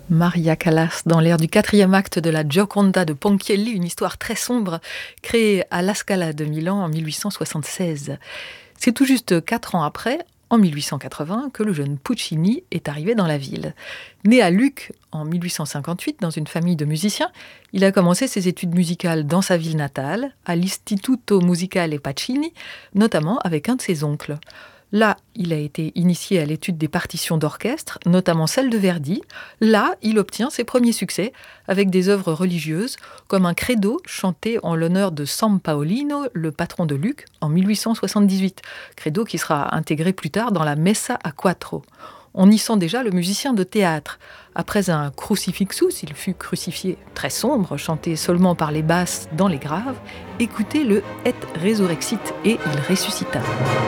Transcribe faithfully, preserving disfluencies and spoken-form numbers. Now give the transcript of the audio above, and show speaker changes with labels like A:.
A: Maria Callas dans l'air du quatrième acte de la Gioconda de Ponchielli, une histoire très sombre créée à La Scala de Milan en mille huit cent soixante-seize. C'est tout juste quatre ans après, en mille huit cent quatre-vingts, que le jeune Puccini est arrivé dans la ville. Né à Lucques en mille huit cent cinquante-huit dans une famille de musiciens, il a commencé ses études musicales dans sa ville natale, à l'Istituto Musicale Pacini, notamment avec un de ses oncles. Là, il a été initié à l'étude des partitions d'orchestre, notamment celles de Verdi. Là, il obtient ses premiers succès avec des œuvres religieuses, comme un credo chanté en l'honneur de San Paolino, le patron de Lucques, en mille huit cent soixante-dix-huit. Credo qui sera intégré plus tard dans la Messa a Quattro. On y sent déjà le musicien de théâtre. Après un crucifixus, il fut crucifié très sombre, chanté seulement par les basses dans les graves. Écoutez le Et Resurrexit et il ressuscita.